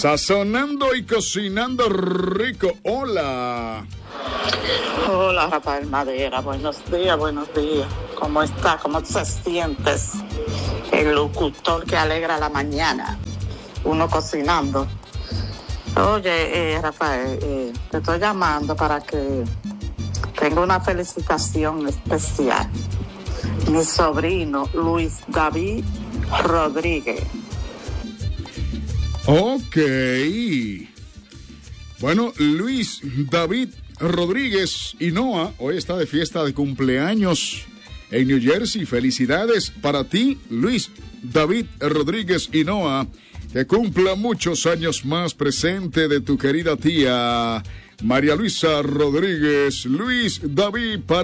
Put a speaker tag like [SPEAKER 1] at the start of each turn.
[SPEAKER 1] Sazonando y cocinando rico. Hola.
[SPEAKER 2] Hola, Rafael Madera. Buenos días, buenos días. ¿Cómo está? ¿Cómo te sientes? El locutor que alegra la mañana. Uno cocinando. Oye, Rafael, te estoy llamando para que tenga una felicitación especial. Mi sobrino Luis David Rodríguez.
[SPEAKER 1] Ok. Bueno, Luis David Rodríguez Hinoa hoy está de fiesta de cumpleaños en New Jersey. Felicidades para ti, Luis David Rodríguez Hinoa. Que cumpla muchos años más, presente de tu querida tía María Luisa Rodríguez. Luis David para